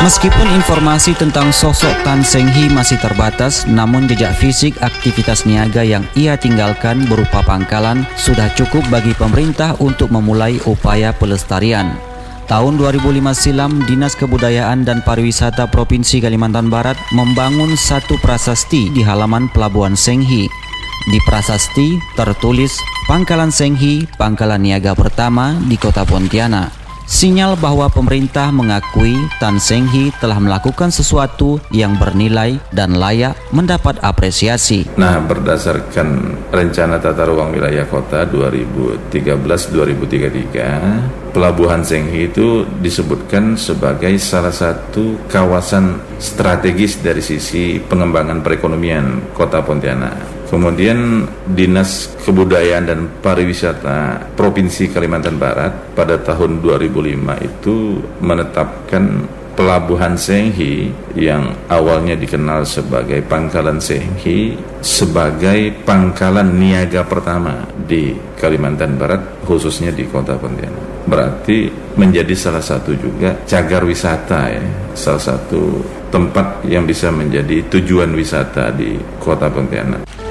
Meskipun informasi tentang sosok Tan Seng Hy masih terbatas, namun jejak fisik aktivitas niaga yang ia tinggalkan berupa pangkalan sudah cukup bagi pemerintah untuk memulai upaya pelestarian. Tahun 2005 silam, Dinas Kebudayaan dan Pariwisata Provinsi Kalimantan Barat membangun satu prasasti di halaman Pelabuhan Seng Hy. Di prasasti tertulis Pangkalan Seng Hy, pangkalan niaga pertama di Kota Pontianak. Sinyal bahwa pemerintah mengakui Tan Seng Hy telah melakukan sesuatu yang bernilai dan layak mendapat apresiasi. Nah, berdasarkan Rencana Tata Ruang Wilayah Kota 2013-2033, Pelabuhan Seng Hy itu disebutkan sebagai salah satu kawasan strategis dari sisi pengembangan perekonomian Kota Pontianak. Kemudian Dinas Kebudayaan dan Pariwisata Provinsi Kalimantan Barat pada tahun 2005 itu menetapkan Pelabuhan Seng Hy yang awalnya dikenal sebagai Pangkalan Seng Hy sebagai pangkalan niaga pertama di Kalimantan Barat, khususnya di Kota Pontianak. Berarti menjadi salah satu juga cagar wisata, ya, salah satu tempat yang bisa menjadi tujuan wisata di Kota Pontianak.